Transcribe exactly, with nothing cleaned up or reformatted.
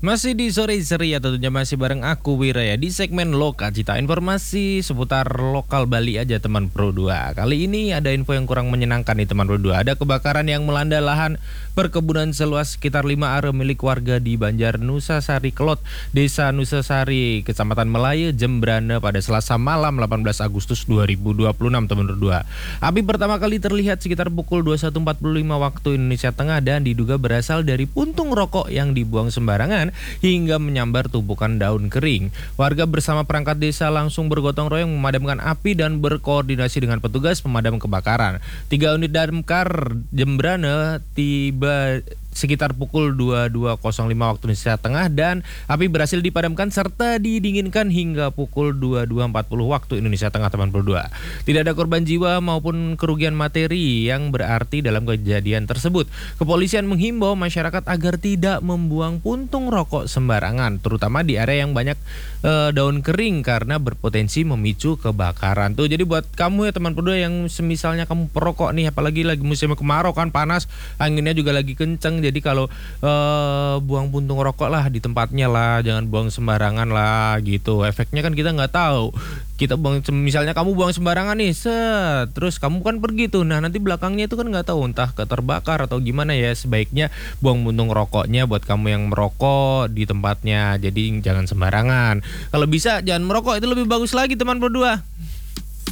Masih di sore ceria tentunya masih bareng aku Wira ya di segmen Loka Cita, informasi seputar lokal Bali aja teman Pro dua. Kali ini ada info yang kurang menyenangkan nih teman Pro dua. Ada kebakaran yang melanda lahan perkebunan seluas sekitar lima are milik warga di Banjar Nusasari Kelot, Desa Nusasari, Kecamatan Melaya, Jembrana pada Selasa malam delapan belas Agustus dua ribu dua puluh enam teman Pro dua. Api pertama kali terlihat sekitar pukul dua puluh satu empat puluh lima waktu Indonesia Tengah dan diduga berasal dari puntung rokok yang dibuang sembarangan hingga menyambar tumpukan daun kering. Warga bersama perangkat desa langsung bergotong royong memadamkan api dan berkoordinasi dengan petugas pemadam kebakaran. Tiga unit damkar Jembrana tiba sekitar pukul dua puluh dua nol lima waktu Indonesia Tengah dan api berhasil dipadamkan serta didinginkan hingga pukul dua puluh dua empat puluh waktu Indonesia Tengah delapan puluh dua. Tidak ada korban jiwa maupun kerugian materi yang berarti dalam kejadian tersebut. Kepolisian menghimbau masyarakat agar tidak membuang puntung rokok sembarangan, terutama di area yang banyak e, daun kering karena berpotensi memicu kebakaran. Tuh, jadi buat kamu ya teman Pro dua yang semisalnya kamu perokok nih, apalagi lagi musim kemarau kan panas, anginnya juga lagi kenceng. Jadi kalau uh, buang puntung rokok lah di tempatnya lah, jangan buang sembarangan lah gitu. Efeknya kan kita nggak tahu. Kita buang, misalnya kamu buang sembarangan nih, set, terus kamu kan pergi tuh. Nah nanti belakangnya itu kan nggak tahu entah keterbakar atau gimana ya. Sebaiknya buang puntung rokoknya buat kamu yang merokok di tempatnya. Jadi jangan sembarangan. Kalau bisa jangan merokok, itu lebih bagus lagi teman Pro dua.